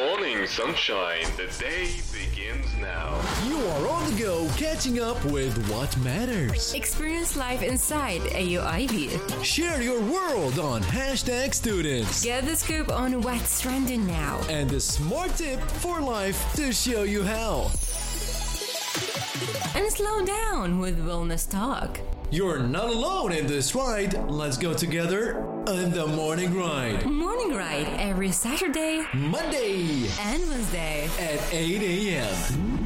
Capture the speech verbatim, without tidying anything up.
morning, sunshine. The day begins now. You are on the go, catching up with what matters. Experience life inside A U I B. Share your world on hashtag students. Get the scoop on what's trending now. And the smart tip for life to show you how. And slow down with Wellness Talk. You're not alone in this ride. Let's go together on the Morning Ride. Morning Ride every Saturday, Monday, and Wednesday at eight a.m.